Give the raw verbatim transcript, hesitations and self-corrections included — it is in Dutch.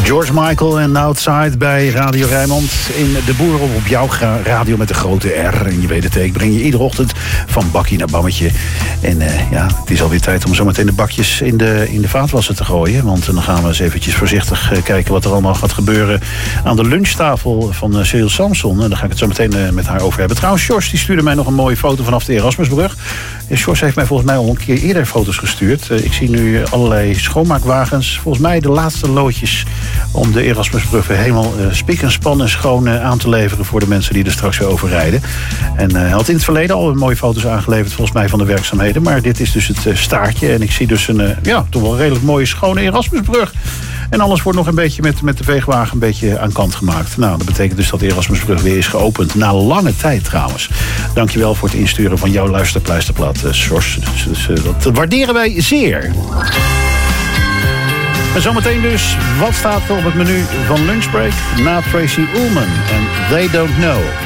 George Michael en Outside bij Radio Rijnmond. In de Boerenop op jouw radio met de grote R. En je weet het, ik breng je iedere ochtend van bakkie naar bammetje. En uh, ja, het is alweer tijd om zometeen de bakjes in de, in de vaatwasser te gooien. Want dan gaan we eens eventjes voorzichtig uh, kijken wat er allemaal gaat gebeuren aan de lunchtafel van uh, Cyril Samson. En daar ga ik het zo meteen uh, met haar over hebben. Trouwens, Sjors die stuurde mij nog een mooie foto vanaf de Erasmusbrug. En Sjors heeft mij volgens mij al een keer eerder foto's gestuurd. Uh, ik zie nu allerlei schoonmaakwagens. Volgens mij de laatste loodjes om de Erasmusbrug weer helemaal uh, spiek en span en schoon uh, aan te leveren voor de mensen die er straks weer over rijden. En uh, hij had in het verleden al mooie foto's aangeleverd volgens mij van de werkzaamheden. Maar dit is dus het uh, staartje. En ik zie dus een uh, ja, toch wel redelijk mooie schone Erasmusbrug. En alles wordt nog een beetje met, met de veegwagen een beetje aan kant gemaakt. Nou, dat betekent dus dat de Erasmusbrug weer is geopend. Na lange tijd trouwens. Dankjewel voor het insturen van jouw luisterpluisterplaat, uh, Sjors. Dus, dus uh, dat waarderen wij zeer. En zometeen dus, wat staat er op het menu van Lunchbreak? Na Tracy Ullman en They Don't Know.